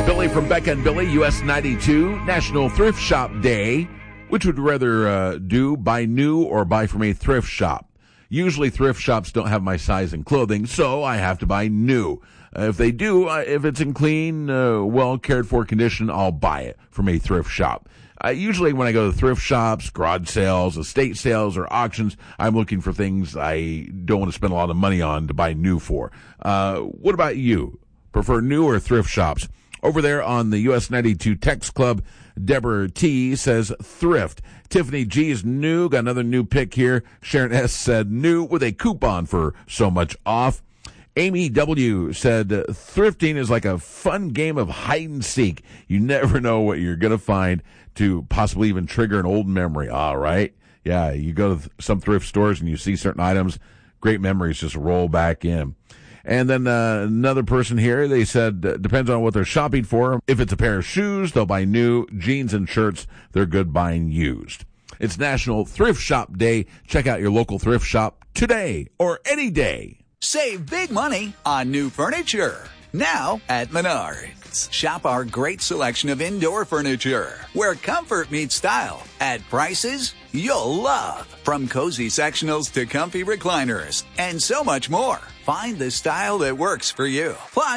Billy from Becca and Billy, US 92, National Thrift Shop Day. Which would you rather do, buy new or buy from a thrift shop? Usually thrift shops don't have my size in clothing, so I have to buy new. If they do, if it's in clean, well cared for condition, I'll buy it from a thrift shop. Usually when I go to thrift shops, garage sales, estate sales, or auctions, I'm looking for things I don't want to spend a lot of money on to buy new for. What about you? Prefer new or thrift shops? Over there on the US 92 Text Club, Deborah T says thrift. Tiffany G is new. Got another new pick here. Sharon S said new with a coupon for so much off. Amy W said thrifting is like a fun game of hide and seek. You never know what you're going to find to possibly even trigger an old memory. All right. Yeah, you go to some thrift stores and you see certain items, great memories just roll back in. And then another person here, they said, depends on what they're shopping for. If it's a pair of shoes, they'll buy new. Jeans and shirts, they're good buying used. It's National Thrift Shop Day. Check out your local thrift shop today or any day. Save big money on new furniture. Now at Menards. Shop our great selection of indoor furniture, where comfort meets style, at prices you'll love. From cozy sectionals to comfy recliners, and so much more. Find the style that works for you. Plus,